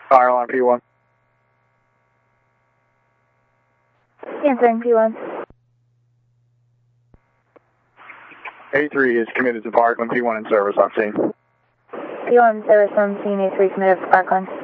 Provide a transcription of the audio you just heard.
Fire alarm P1. Answering P1. A3 is committed to Parkland. P1 in service on scene. P1 service on scene. A3 committed to Parkland.